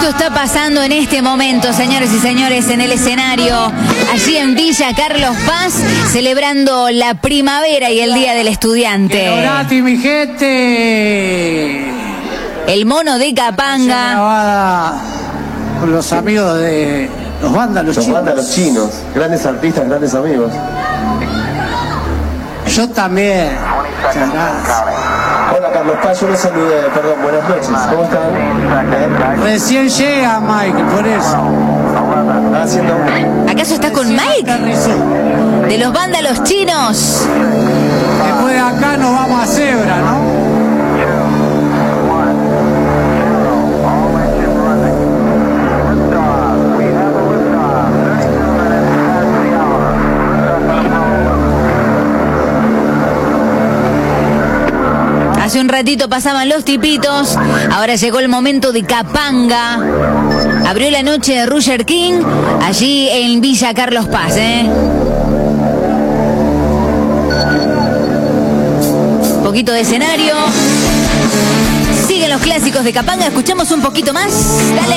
Esto está pasando en este momento, señores y señores, en el escenario, allí en Villa Carlos Paz, celebrando la primavera y el Día del Estudiante. ¡Orati, mi gente! El mono de Capanga. Grabada con los amigos de los vándalos chinos. Los vándalos chinos, grandes artistas, grandes amigos. Yo también. Hola Carlos Paz, yo los saludé, perdón, buenas noches. ¿Cómo están? Recién llega Mike, por eso. Haciendo... ¿Acaso está con Mike? De los vándalos chinos. Después de acá nos vamos a Zebra, ¿no? Hace un ratito pasaban los tipitos, ahora llegó el momento de Capanga. Abrió la noche de Roger King, allí en Villa Carlos Paz, Poquito de escenario. Siguen los clásicos de Capanga, escuchamos un poquito más. Dale.